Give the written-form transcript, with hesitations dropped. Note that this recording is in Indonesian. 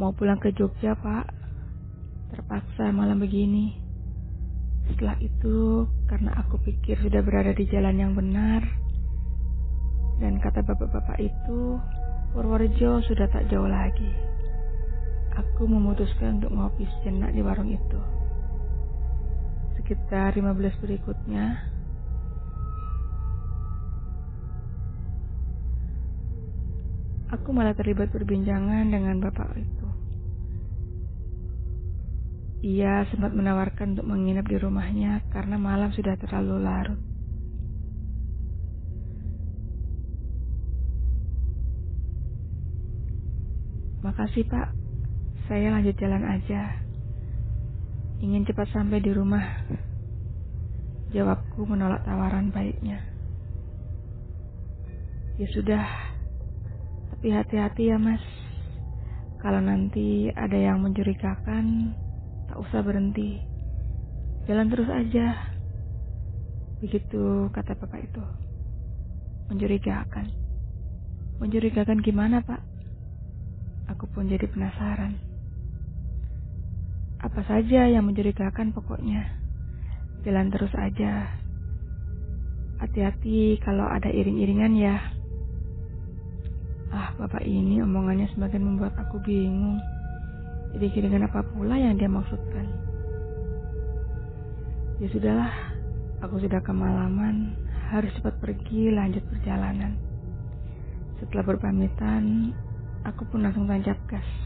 Mau pulang ke Jogja, Pak. Terpaksa malam begini. Setelah itu, karena aku pikir sudah berada di jalan yang benar, dan kata bapak-bapak itu, Purworejo sudah tak jauh lagi. Aku memutuskan untuk ngopi sejenak di warung itu. Sekitar 15 berikutnya, aku malah terlibat perbincangan dengan bapak itu. Ia sempat menawarkan untuk menginap di rumahnya karena malam sudah terlalu larut. Makasih, Pak. Saya lanjut jalan aja. Ingin cepat sampai di rumah. Jawabku menolak tawaran baiknya. Ya sudah, tapi hati-hati ya, Mas. Kalau nanti ada yang mencurigakan, tak usah berhenti. Jalan terus aja. Begitu kata bapak itu. Mencurigakan. Mencurigakan gimana, Pak? Aku pun jadi penasaran. Apa saja yang mencurigakan pokoknya. Jalan terus aja. Hati-hati kalau ada iring-iringan ya. Bapak ini omongannya semakin membuat aku bingung. Iring-iringan apa pula yang dia maksudkan? Ya sudahlah, aku sudah kemalaman, harus cepat pergi lanjut perjalanan. Setelah berpamitan, aku pun langsung tancap gas.